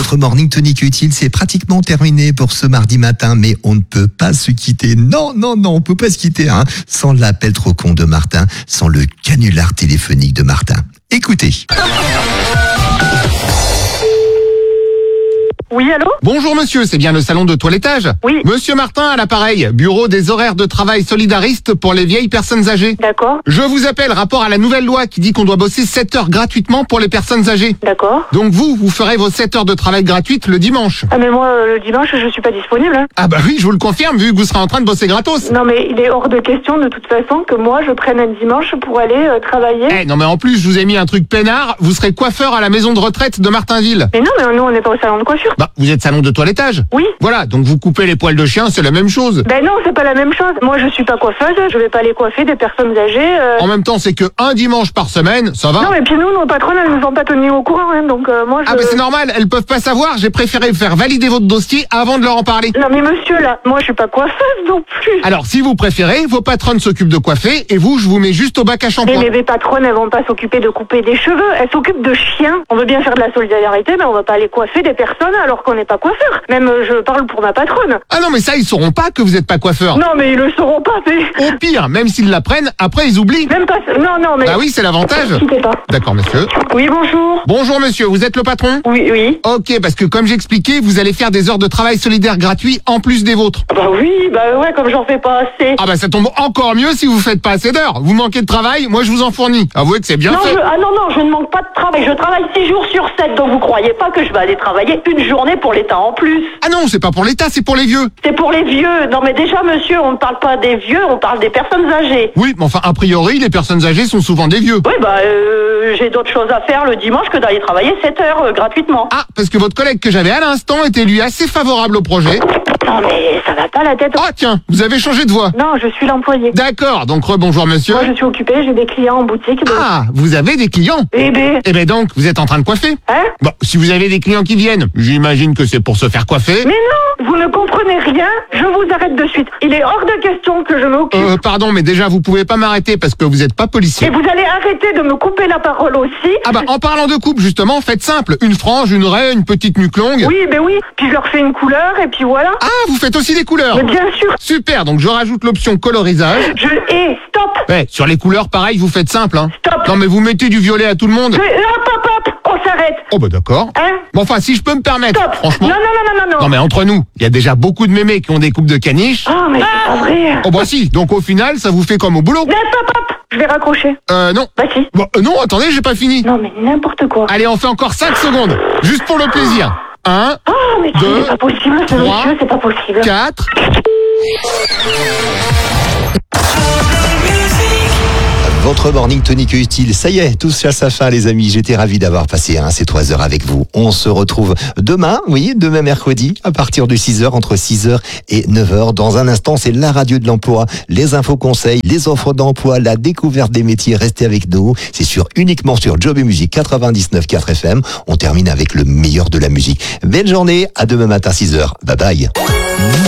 Votre morning tonique utile, c'est pratiquement terminé pour ce mardi matin, mais on ne peut pas se quitter. Non, on peut pas se quitter, sans l'appel trop con de Martin, sans le canular téléphonique de Martin. Écoutez. Oui, allô? Bonjour monsieur, c'est bien le salon de toilettage? Oui. Monsieur Martin à l'appareil, bureau des horaires de travail solidaristes pour les vieilles personnes âgées. D'accord. Je vous appelle rapport à la nouvelle loi qui dit qu'on doit bosser 7 heures gratuitement pour les personnes âgées. D'accord. Donc vous ferez vos 7 heures de travail gratuites le dimanche. Ah mais moi, le dimanche, je suis pas disponible. Ah bah oui, je vous le confirme, vu que vous serez en train de bosser gratos. Non mais il est hors de question de toute façon que moi je prenne un dimanche pour aller travailler. Eh non mais en plus, je vous ai mis un truc peinard, vous serez coiffeur à la maison de retraite de Martinville. Mais non, mais nous on n'est pas au salon de coiffure. Bah, vous êtes salon de toilettage? Oui. Voilà, donc vous coupez les poils de chien, c'est la même chose. Ben non, c'est pas la même chose. Moi je suis pas coiffeuse, je vais pas aller coiffer des personnes âgées. En même temps, c'est que un dimanche par semaine, ça va? Non mais puis nous, nos patronnes, elles nous ont pas tenu au courant, donc moi je... Ah bah c'est normal, elles peuvent pas savoir, j'ai préféré faire valider votre dossier avant de leur en parler. Non mais monsieur là, moi je suis pas coiffeuse non plus. Alors si vous préférez, vos patronnes s'occupent de coiffer et vous, je vous mets juste au bac à shampoing. Mais mes patronnes, elles vont pas s'occuper de couper des cheveux, elles s'occupent de chiens. On veut bien faire de la solidarité, mais on va pas aller coiffer des personnes alors qu'on n'est pas coiffeur. Même je parle pour ma patronne. Ah non mais ça, ils sauront pas que vous êtes pas coiffeur. Non mais ils le sauront pas, mais... Au pire, même s'ils l'apprennent, après ils oublient. Même pas... Non mais... Bah oui, c'est l'avantage. Quittez pas. D'accord monsieur. Oui, bonjour. Bonjour monsieur, vous êtes le patron? Oui. Ok, parce que comme j'expliquais, vous allez faire des heures de travail solidaire gratuits en plus des vôtres. Bah oui, bah ouais, comme j'en fais pas assez. Ah bah ça tombe encore mieux si vous faites pas assez d'heures. Vous manquez de travail, moi je vous en fournis. Avouez que c'est bien fait. Non, je ne manque pas de travail. Je travaille 6 jours sur 7, donc vous croyez pas que je vais aller travailler une journée pour l'État en plus? Ah non, c'est pas pour l'État, c'est pour les vieux. C'est pour les vieux. Non mais déjà, monsieur, on ne parle pas des vieux, on parle des personnes âgées. Oui, mais enfin, a priori, les personnes âgées sont souvent des vieux. Oui, bah, j'ai d'autres choses à faire le dimanche que d'aller travailler 7 heures gratuitement. Ah, parce que votre collègue que j'avais à l'instant était lui assez favorable au projet. Non mais ça va pas la tête. Ah tiens, vous avez changé de voix. Non, je suis l'employé. D'accord, donc rebonjour monsieur. Moi, je suis occupée, j'ai des clients en boutique. Donc... Ah, vous avez des clients? Eh ben donc, vous êtes en train de coiffer? Hein? Bon, si vous avez des clients qui viennent, j'imagine que c'est pour se faire coiffer. Mais non, vous ne comprenez rien, je vous arrête de suite. Il est hors de question que je m'occupe. Pardon, mais déjà, vous pouvez pas m'arrêter parce que vous êtes pas policier. Et vous allez arrêter de me couper la parole aussi. Ah bah, en parlant de coupe, justement, faites simple. Une frange, une raie, une petite nuque longue. Oui, puis je leur fais une couleur et puis voilà. Ah, vous faites aussi des couleurs? Mais bien sûr. Super, donc je rajoute l'option colorisage. Stop. Ouais, sur les couleurs, pareil, vous faites simple, Stop. Non mais vous mettez du violet à tout le monde. Hop, on s'arrête. Oh bah d'accord. Bon enfin, si je peux me permettre, Stop. franchement. Non. Non mais entre nous, il y a déjà beaucoup de mémés qui ont des coupes de caniche. Oh mais c'est pas vrai. Oh bah si, donc au final, ça vous fait comme au boulot. Non, stop. Je vais raccrocher. Non. Bah si. Bon, non, attendez, j'ai pas fini. Non mais n'importe quoi. Allez, on fait encore 5 secondes, juste pour le plaisir. 1, Oh mais 2, c'est pas possible, ce 3, monsieur, c'est pas possible. 4... Votre morning tonique utile, ça y est, tout à sa fin les amis. J'étais ravi d'avoir passé ces 3 heures avec vous. On se retrouve demain, demain mercredi, à partir de 6h, entre 6h et 9h. Dans un instant, c'est la radio de l'emploi, les infos conseils, les offres d'emploi, la découverte des métiers. Restez avec nous. C'est uniquement sur Job et Musique 99.4 FM. On termine avec le meilleur de la musique. Belle journée, à demain matin 6h. Bye bye.